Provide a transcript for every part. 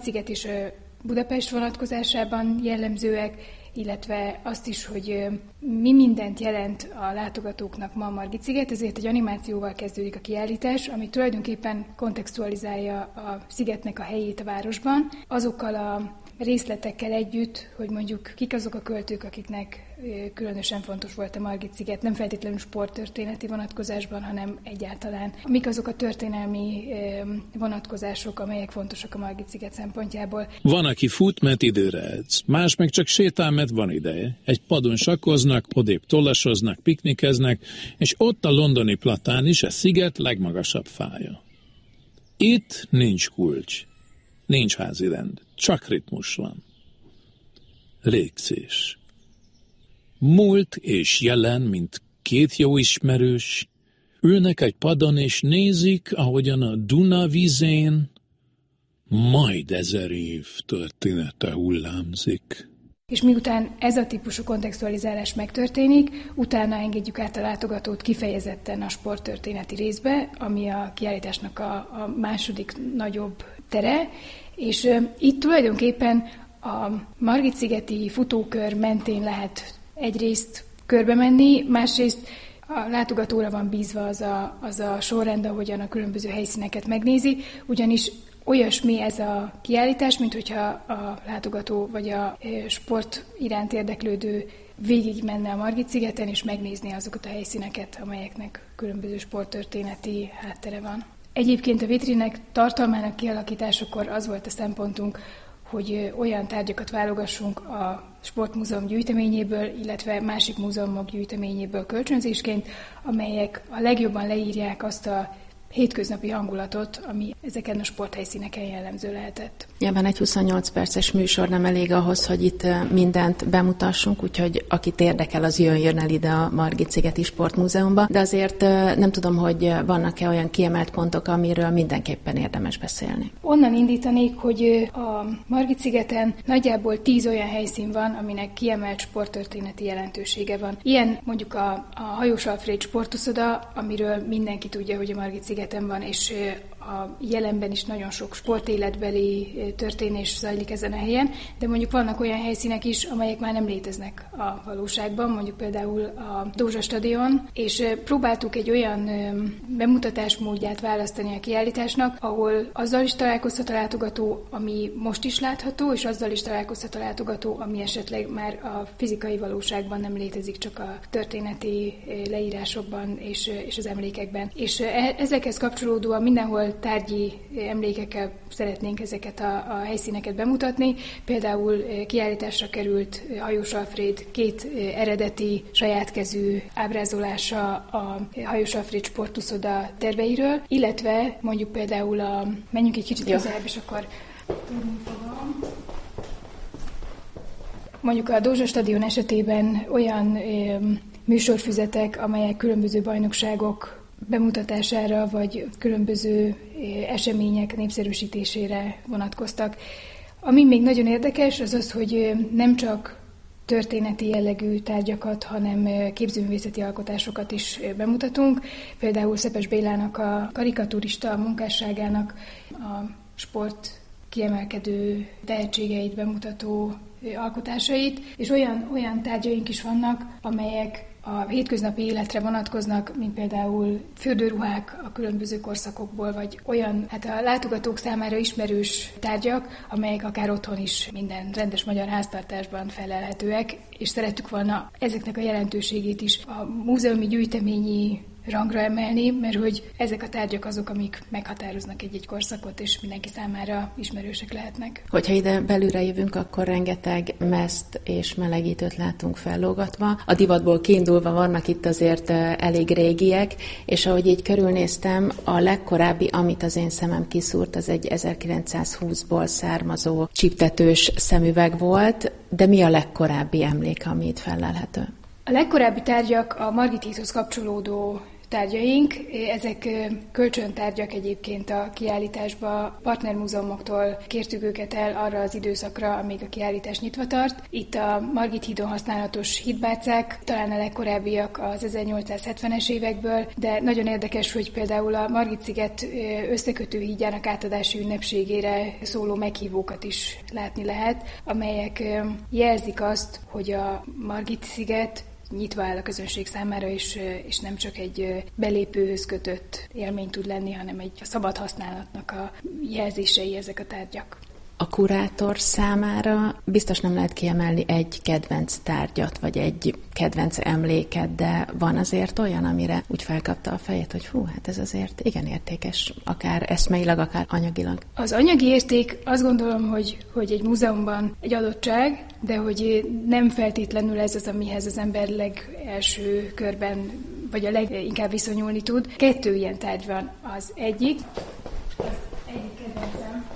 Margit-sziget és Budapest vonatkozásában jellemzőek, illetve azt is, hogy mi mindent jelent a látogatóknak ma a Margit-sziget, ezért egy animációval kezdődik a kiállítás, ami tulajdonképpen kontextualizálja a szigetnek a helyét a városban, azokkal a részletekkel együtt, hogy mondjuk kik azok a költők, akiknek különösen fontos volt a Margit-sziget, nem feltétlenül sporttörténeti vonatkozásban, hanem egyáltalán. Mik azok a történelmi vonatkozások, amelyek fontosak a Margit-sziget szempontjából. Van, aki fut, mert időre edz. Más meg csak sétál, mert van ideje. Egy padon sakkoznak, odébb tollasoznak, piknikeznek, és ott a londoni platán is a sziget legmagasabb fája. Itt nincs kulcs. Nincs házirend, csak ritmus van. Légzés. Múlt és jelen, mint két jó ismerős, ülnek egy padon és nézik, ahogyan a Duna vízén majd 1000 év története hullámzik. És miután ez a típusú kontextualizálás megtörténik, utána engedjük át a látogatót kifejezetten a sporttörténeti részbe, ami a kiállításnak a második nagyobb tere, és itt tulajdonképpen a Margit-szigeti futókör mentén lehet egyrészt körbe menni, másrészt a látogatóra van bízva az a sorrend, ahogyan a különböző helyszíneket megnézi, ugyanis olyasmi ez a kiállítás, mint hogyha a látogató vagy a sport iránt érdeklődő végig menne a Margit-szigeten, és megnézni azokat a helyszíneket, amelyeknek különböző sporttörténeti háttere van. Egyébként a vitrinek tartalmának kialakításakor az volt a szempontunk, hogy olyan tárgyakat válogassunk a Sportmúzeum gyűjteményéből, illetve másik múzeumok gyűjteményéből kölcsönzésként, amelyek a legjobban leírják azt a hétköznapi hangulatot, ami ezeken a sporthelyszíneken jellemző lehetett. Nyilván egy 28 perces műsor nem elég ahhoz, hogy itt mindent bemutassunk, úgyhogy akit érdekel, az jöjjön el ide a Margit-szigeti Sportmúzeumba, de azért nem tudom, hogy vannak-e olyan kiemelt pontok, amiről mindenképpen érdemes beszélni. Onnan indítanék, hogy a Margit-szigeten nagyjából 10 olyan helyszín van, aminek kiemelt sporttörténeti jelentősége van. Ilyen mondjuk a Hajós Alfréd sportuszoda, amiről mindenki tudja, hogy a Margit-szigeten van, és a jelenben is nagyon sok sportéletbeli történés zajlik ezen a helyen, de mondjuk vannak olyan helyszínek is, amelyek már nem léteznek a valóságban, mondjuk például a Dózsa stadion, és próbáltuk egy olyan bemutatásmódját választani a kiállításnak, ahol azzal is találkozhat a látogató, ami most is látható, és azzal is találkozhat a látogató, ami esetleg már a fizikai valóságban nem létezik, csak a történeti leírásokban és az emlékekben. És ezekhez kapcsolódóan mindenhol tárgyi emlékekkel szeretnénk ezeket a helyszíneket bemutatni. Például kiállításra került Hajós Alfréd 2 eredeti sajátkezű ábrázolása a Hajós Alfréd sportuszoda terveiről, illetve mondjuk például menjünk egy kicsit közelebb, és akkor tudni fogom. Mondjuk a Dózsa stadion esetében olyan műsorfüzetek, amelyek különböző bajnokságok bemutatására, vagy különböző események népszerűsítésére vonatkoztak. Ami még nagyon érdekes, az az, hogy nem csak történeti jellegű tárgyakat, hanem képzőművészeti alkotásokat is bemutatunk. Például Szepes Bélának a karikaturista munkásságának a sport kiemelkedő tehetségeit bemutató alkotásait, és olyan tárgyaink is vannak, amelyek a hétköznapi életre vonatkoznak, mint például fürdőruhák a különböző korszakokból, vagy olyan, a látogatók számára ismerős tárgyak, amelyek akár otthon is minden rendes magyar háztartásban felelhetőek, és szerettük volna ezeknek a jelentőségét is a múzeumi gyűjteményi rangra emelni, mert hogy ezek a tárgyak azok, amik meghatároznak egy-egy korszakot, és mindenki számára ismerősek lehetnek. Hogyha ide belülre jövünk, akkor rengeteg meszt és melegítőt látunk fellógatva. A divatból kiindulva vannak itt azért elég régiek, és ahogy így körülnéztem, a legkorábbi, amit az én szemem kiszúrt, az egy 1920-ból származó csiptetős szemüveg volt, de mi a legkorábbi emlék, ami itt fellelhető? A legkorábbi tárgyak a Margit hídhoz kapcsolódó tárgyaink. Ezek kölcsöntárgyak egyébként a kiállításba. Partnermúzeumoktól kértük őket el arra az időszakra, amíg a kiállítás nyitva tart. Itt a Margit hídon használatos hídbácák, talán a legkorábbiak az 1870-es évekből, de nagyon érdekes, hogy például a Margit-sziget összekötő hídjának átadási ünnepségére szóló meghívókat is látni lehet, amelyek jelzik azt, hogy a Margit-sziget nyitva áll a közönség számára, és nem csak egy belépőhöz kötött élmény tud lenni, hanem egy szabad használatnak a jelzései ezek a tárgyak. A kurátor számára biztos nem lehet kiemelni egy kedvenc tárgyat, vagy egy kedvenc emléket, de van azért olyan, amire úgy felkapta a fejét, hogy hát ez azért igen értékes, akár eszmeileg, akár anyagilag. Az anyagi érték azt gondolom, hogy egy múzeumban egy adottság, de hogy nem feltétlenül ez az, amihez az ember legelső körben, vagy a leginkább viszonyulni tud. 2 ilyen tárgy van. Az egyik kedvencem,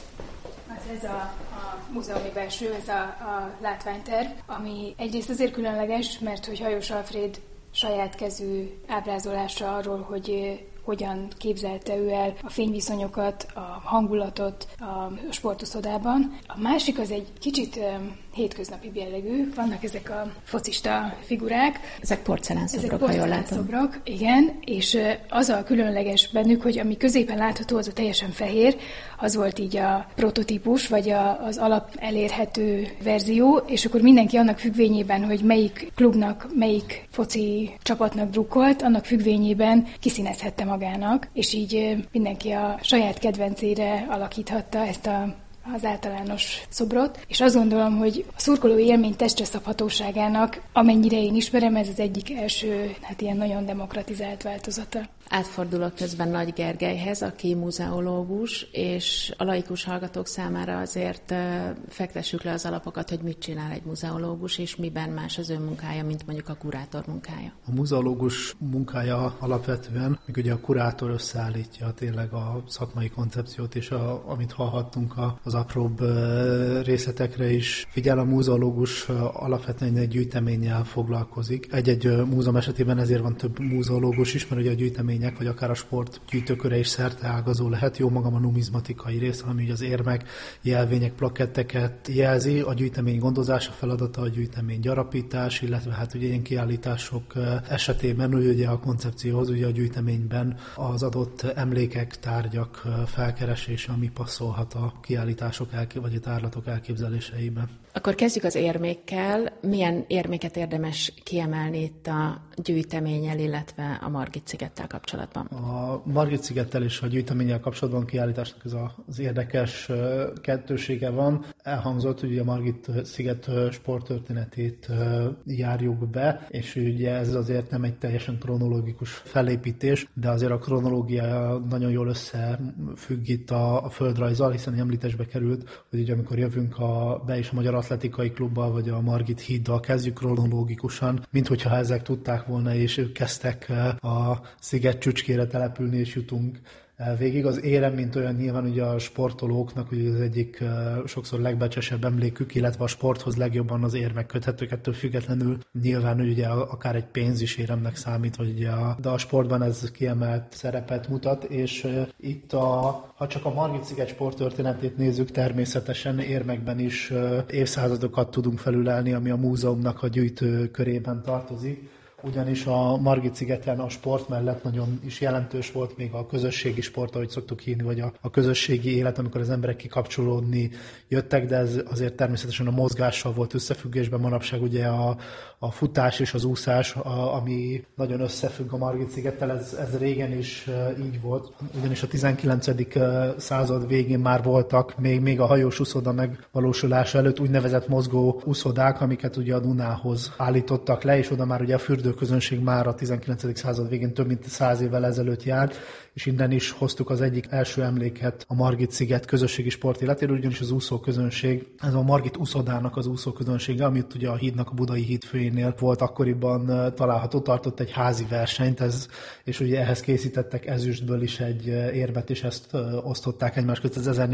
ez a múzeumi belső, ez a látványterv, ami egyrészt azért különleges, mert hogy Hajós Alfréd saját kezű ábrázolása arról, hogy hogyan képzelte ő el a fényviszonyokat, a hangulatot a sportuszodában. A másik az egy kicsit hétköznapi jellegű, vannak ezek a focista figurák. Ezek porcelánszobrok, ha jól látom. Igen, és az a különleges bennük, hogy ami középen látható, az a teljesen fehér, az volt így a prototípus, vagy az alap elérhető verzió, és akkor mindenki annak függvényében, hogy melyik klubnak, melyik foci csapatnak drukkolt, annak függvényében kiszínezhette magának, és így mindenki a saját kedvencére alakíthatta ezt az általános szobrot, és azt gondolom, hogy a szurkoló élmény testre szabhatóságának, amennyire én ismerem, ez az egyik első, ilyen nagyon demokratizált változata. Átfordulok közben Nagy Gergelyhez, aki muzeológus, és a laikus hallgatók számára azért fektessük le az alapokat, hogy mit csinál egy muzeológus, és miben más az ő munkája, mint mondjuk a kurátor munkája. A muzeológus munkája alapvetően, míg ugye a kurátor összeállítja tényleg a szakmai koncepciót, és amit hallhattunk az apróbb részletekre is figyel, a muzeológus alapvetően egy gyűjteménnyel foglalkozik. Egy-egy múzeum esetében ezért van több muzeológus is, mert ugye a gyűjtemények, vagy akár a sport gyűjtőköre is szerteágazó lehet. Jó magam a numizmatikai rész, ami ugye az érmek, jelvények, plaketteket jelzi. A gyűjtemény gondozása feladata, a gyűjtemény gyarapítás, illetve hát ugye ilyen kiállítások esetében ugye a koncepcióhoz, ugye a gyűjteményben az adott emlékek, tárgyak felkeresése, ami passzolhat a kiállítások vagy a tárlatok elképzeléseibe. Akkor kezdjük az érmékkel. Milyen érméket érdemes kiemelni itt a gyűjteménnyel, illetve a Margit-szigettel kapcsolatban? A Margit-szigettel és a gyűjteménnyel kapcsolatban kiállításnak ez az érdekes kettősége van. Elhangzott, hogy a Margit-sziget sporttörténetét járjuk be, és ugye ez azért nem egy teljesen kronológikus felépítés, de azért a kronológia nagyon jól összefügg itt a földrajzzal, hiszen említésbe került, hogy ugye amikor jövünk be is a Magyar Atletikai Klubbal, vagy a Margit híddal kezdjük kronológikusan, minthogyha ezek tudták volna, és ők kezdtek a sziget csücskére települni, és jutunk végig. Az érem, mint olyan nyilván ugye a sportolóknak ugye az egyik sokszor legbecsesebb emlékük, illetve a sporthoz legjobban az érmek köthetők, ettől függetlenül nyilván ugye akár egy pénz is éremnek számít, vagy ugye de a sportban ez kiemelt szerepet mutat, és itt ha csak a Margit-sziget sporttörténetét nézzük, természetesen érmekben is évszázadokat tudunk felülelni, ami a múzeumnak a gyűjtő körében tartozik. Ugyanis a Margit-szigeten a sport mellett nagyon is jelentős volt még a közösségi sport, ahogy szoktuk hívni, vagy a közösségi élet, amikor az emberek kikapcsolódni jöttek, de ez azért természetesen a mozgással volt összefüggésben. Manapság ugye a futás és az úszás, ami nagyon összefügg a Margit-szigettel, ez régen is így volt. Ugyanis a 19. század végén már voltak, még a hajós úszoda megvalósulása előtt úgynevezett mozgó úszodák, amiket ugye a Dunához állítottak le, és oda már ugye a fürdőközönség már a 19. század végén több mint 100 évvel ezelőtt járt, és innen is hoztuk az egyik első emléket a Margit-sziget közösségi sportéletéről, ugyanis az úszóközönség, ez a Margit úszodának az úszóközönsége, amit ugye a hídnak, a budai híd főjénél volt akkoriban található, tartott egy házi versenyt, és ugye ehhez készítettek ezüstből is egy érmet, és ezt osztották egymás között. Ez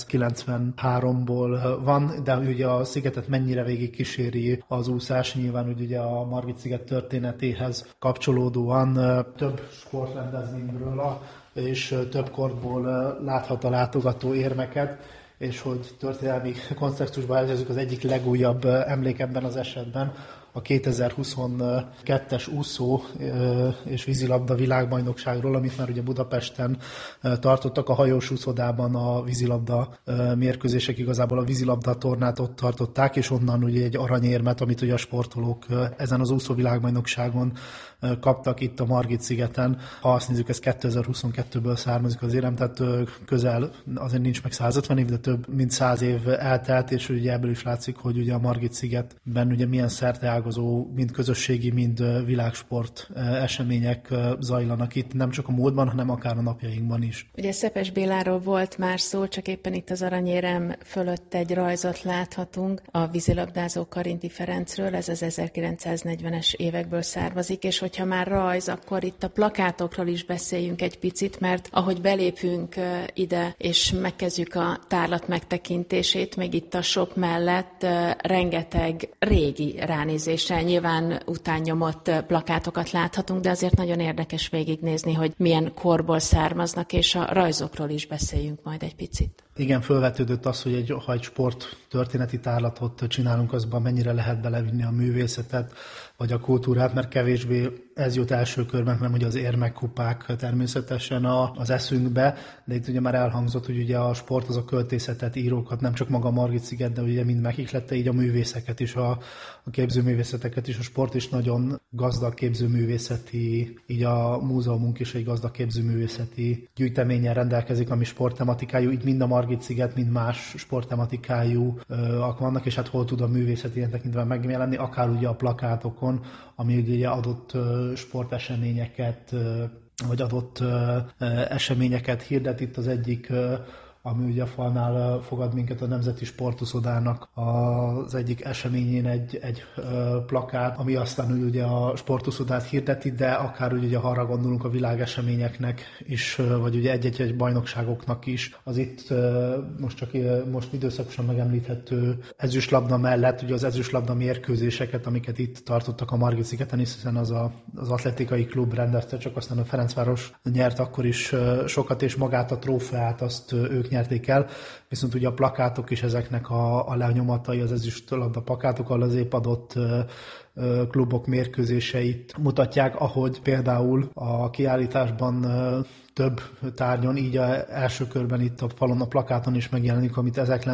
1893-ból van, de ugye a szigetet mennyire végig kíséri az úszás, nyilván ugye a Margit-sziget történet történetéhez kapcsolódóan több sportrendezvényről és több korból láthat a látogató érmeket, és hogy történelmi kontextusban helyezzük, az egyik legújabb emlék ebben az esetben a 2022-es úszó és vízilabda világbajnokságról, amit már ugye Budapesten tartottak a hajós úszodában a vízilabda mérkőzések, igazából a vízilabda tornát ott tartották, és onnan ugye egy aranyérmet, amit ugye a sportolók ezen az úszó világbajnokságon kaptak itt a Margit-szigeten. Ha azt nézzük, ez 2022-ből származik az érem, tehát közel, azért nincs meg 150 év, de több mint 100 év eltelt, és ugye ebből is látszik, hogy ugye a Margit-szigetben ugye milyen szerteágazó, mind közösségi, mind világsport események zajlanak itt, nem csak a múltban, hanem akár a napjainkban is. Ugye Szepes Béláról volt már szó, csak éppen itt az aranyérem fölött egy rajzot láthatunk a vízilabdázó Karinti Ferencről, ez az 1940-es évekből származik, és hogyha már rajz, akkor itt a plakátokról is beszéljünk egy picit, mert ahogy belépünk ide, és megkezdjük a tárlat megtekintését, még itt a shop mellett rengeteg régi ránézésre nyilván utánnyomott plakátokat láthatunk, de azért nagyon érdekes végignézni, hogy milyen korból származnak, és a rajzokról is beszéljünk majd egy picit. Igen, fölvetődött az, hogy ha egy sport történeti tárlatot csinálunk, azban mennyire lehet belevinni a művészetet, vagy a kultúrát, mert kevésbé ez jut első körben, hanem ugye az érmekupák természetesen az eszünkbe, de itt ugye már elhangzott, hogy ugye a sport az a költészetet, írókat, nem csak maga a Margit-sziget, de ugye mind megihlette, így a művészeket is, a képzőművészeteket is, a sport is nagyon gazdag képzőművészeti, így a múzeumunk is egy gazdag képzőművészeti gyűjteménnyel rendelkezik, ami sporttematikájú, így mind a Margit-sziget, mind más sporttematikájúak vannak, és hát hol tud a művészet ilyen tekintve megjelenni, akár ugye a plakátokon, ami ugye adott sporteseményeket, vagy adott eseményeket hirdet. Itt az egyik, ami ugye a falnál fogad minket, a Nemzeti Sportuszodának az egyik eseményén egy plakát, ami aztán ugye a sportuszodát hirdeti, de akár ugye, ha arra gondolunk, a világeseményeknek is, vagy ugye egy-egy bajnokságoknak is, az itt most időszakosan megemlíthető ezüstlabda mellett, ugye az ezüstlabda mérkőzéseket, amiket itt tartottak a Margit-szigeten, hiszen az atletikai klub rendezte, csak aztán a Ferencváros nyert akkor is sokat, és magát a trófeát azt ők nyerték el, viszont ugye a plakátok is ezeknek a lenyomatai, az ezüstlabda plakátokkal az épp adott klubok mérkőzéseit mutatják, ahogy például a kiállításban több tárgyon, így első körben itt a falon, a plakáton is megjelenik, amit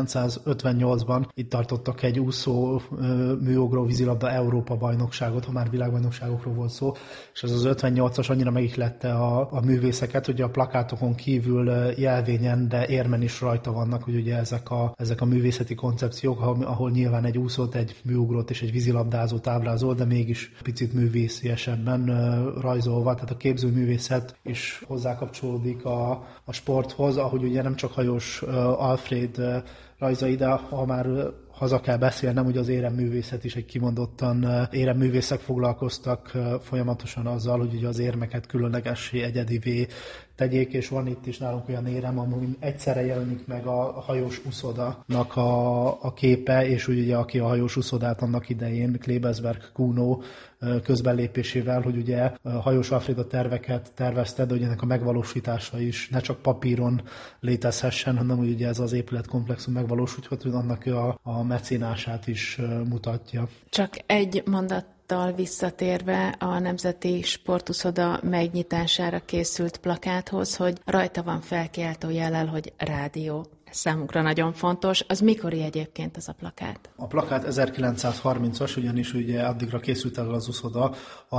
1958-ban itt tartottak egy úszó műugró vízilabda Európa bajnokságot, ha már világbajnokságokról volt szó, és ez az 58-as annyira megihlette a művészeket, hogy a plakátokon kívül jelvényen, de érmen is rajta vannak, hogy ugye ezek a művészeti koncepciók, ahol nyilván egy úszót, egy műugrót és egy vízilabdázót ábrázol, de mégis picit művésziesebben rajzolva, tehát a képzőművészet is hozzákapcsolódik a sporthoz, ahogy ugye nem csak Hajós Alfréd rajzai, de ha már haza kell beszélnem, hogy az éremművészet is egy kimondottan éremművészek foglalkoztak folyamatosan azzal, hogy ugye az érmeket különlegessé, egyedivé tegyék, és van itt is nálunk olyan érem, amin egyszerre jelenik meg a hajós úszodának a képe, és ugye aki a hajós úszodát annak idején Klebesberg Kuno közbelépésével, hogy ugye Hajós Alfréd a terveket tervezte, de ugye ennek a megvalósítása is ne csak papíron létezhessen, hanem hogy ugye ez az épületkomplexum megvalósulhat, hogy annak a mecénását is mutatja. Csak egy mondattal visszatérve a Nemzeti Sportuszoda megnyitására készült plakáthoz, hogy rajta van felkiáltó jellel, hogy rádió. Ez számunkra nagyon fontos. Az mikori egyébként az a plakát? A plakát 1930-as, ugyanis ugye addigra készült el az uszoda,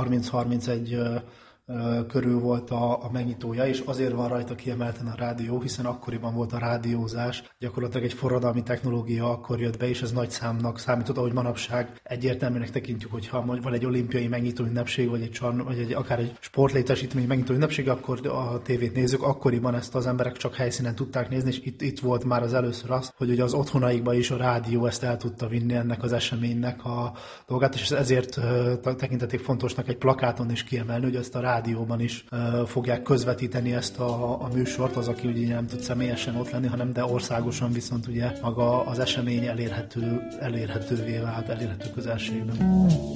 30-31 körül volt a megnyitója, és azért van rajta kiemelten a rádió, hiszen akkoriban volt a rádiózás, gyakorlatilag egy forradalmi technológia akkor jött be, és ez nagy számnak számított, ahogy manapság egyértelműnek tekintjük, hogyha van egy olimpiai megnyitó ünnepség, vagy akár egy sportlétesítmény megnyitó ünnepség, akkor a tévét nézzük, akkoriban ezt az emberek csak helyszínen tudták nézni, és itt volt már az először az, hogy ugye az otthonaikba is a rádió ezt el tudta vinni ennek az eseménynek a dolgát, és ezért tekintették fontosnak egy plakáton is kiemelni, hogy ezt a rádióban is fogják közvetíteni ezt a műsort, az, aki ugye nem tud személyesen ott lenni, hanem de országosan viszont ugye maga az esemény elérhetővé vált, elérhető közelségben.